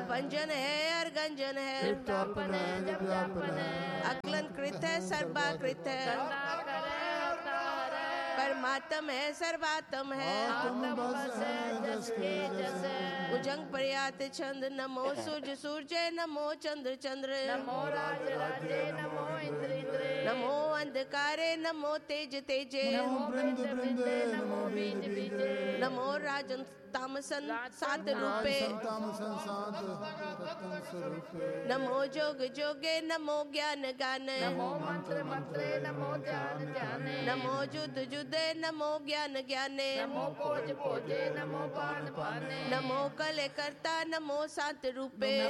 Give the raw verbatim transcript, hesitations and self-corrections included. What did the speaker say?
पंजन है अर्गंजन है, टिप-टापन है जप जापन है, अक्लन कृत है सर्वाकृत है, परमात्म है सर्वात्म है, आत्म बस है जस के जस है, उजंग पर्यात छंद नमो सूर्य सूर्य नमो चंद्र चंद्र, नमो राज राजे नमो इंद्र इंद्र, नमो अंधकारे नमो तेज तेजे, नमो बृंद बृंदे नमो बीज बीजे, नमो राजन तामसन सात रूपे, तामसन सात रत्न स्वरूपे, नमो जोग जोगे नमो ज्ञान गान, नमो मंत्र मंत्रे नमो ध्यान ध्याने, नमो जुद जुदे नमो ज्ञान ज्ञाने, नमो पोज पोजे नमो पान पाने, नमो कले करता नमो सात रूपे,